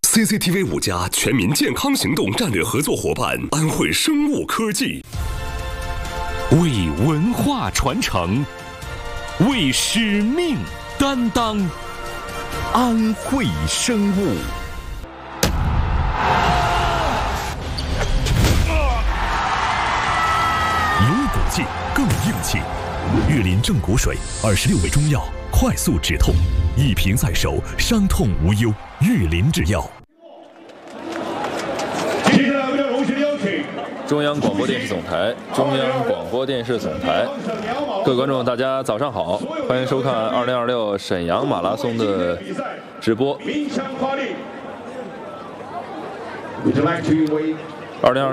CCTV5+全民健康行动战略合作伙伴安慧生物科技， 为文化传承，为使命担当，安慧生物。有骨气，更硬气。玉林正骨水，26味中药，快速止痛，一瓶在手，伤痛无忧。玉林制药。 接下来，我们荣幸邀请中央广播电视总台、中央广播电视总台，各位观众，大家早上好，欢迎收看2026沈阳马拉松的直播。2022